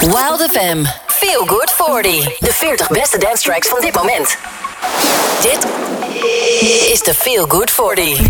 Wild FM. Feel Good 40. De 40 beste dance tracks van dit moment. Dit is de Feel Good 40.